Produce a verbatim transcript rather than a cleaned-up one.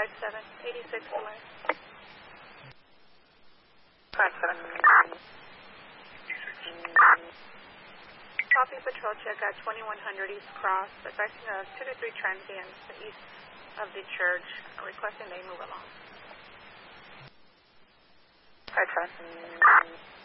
five seven, eighty-six delay. five seven. Copy patrol check at twenty-one hundred East Cross, affecting uh, two to three transients east of the church, requesting they move along. five seven.